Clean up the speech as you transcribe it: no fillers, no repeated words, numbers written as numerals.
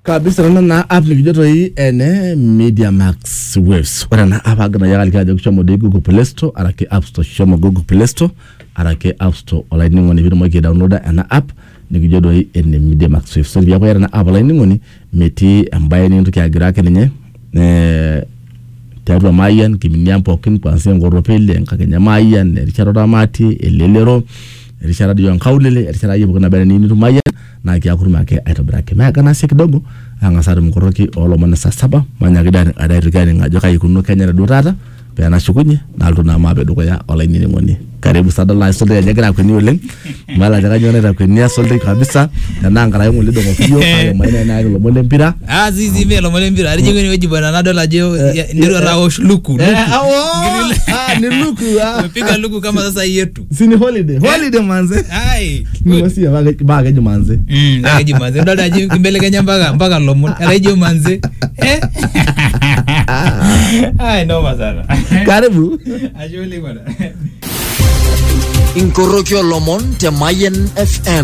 Kabisa na app nikijoto hii ene Media Max Waves. Wana na app agana yagali kaja kushomo de Google Play Store, arake App Store shomo Google Play Store, arake App Store online ngoni video mweke downloada ana app nikijoto hii ene Media Max Waves. So yako yana app online ngoni meti ambaye ni mtu kiagirake ninye Tiatua Mayan kiminyampo kin kwanse ngoropele nkakenya Mayan Richard Mati elelero Richard Dion Kaulele Richard Ayebu kana bana nini Mayan na kiakuruma yake aitobrake magana se kidogo angasari mkoroki olomana saa 7 manyagidani adairigani ngajoka ikuno Kenya na durata pe na shukunye na alto na mabe duko ya online ni ngoni karibu sada live solde ya jagra kwenye olen mala jaga nyone kwenye solde kabisa na nangara yangu lido ngofio ayo maina na lo mole mpira zizi velo mole mpira ari jengoni weji bana na dola je ndiro rao luku ni luku piga luku kama sasa yetu sini holiday manze ai ngosi ya baga je manze baga je manze dola je kimbele Kenya mpaka lomon ari je manze ai no mazara karibu ajole bwana Inkorokyo Lomon te Mayen FM.